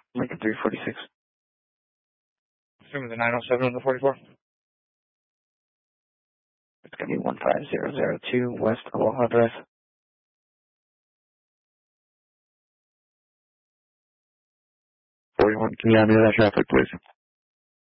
Lincoln 346. Assuming the 907 and the 44. It's going to be 15002 West Aloha Drive. 41, can you add me to that traffic, please?